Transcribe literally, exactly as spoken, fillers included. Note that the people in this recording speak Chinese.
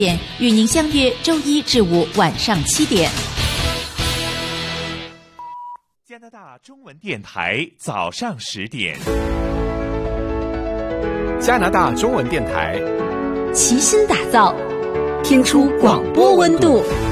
点与您相约周一至五晚上七点。 加拿大中文电台早上十点。 加拿大中文电台齐心打造，听出广播温度。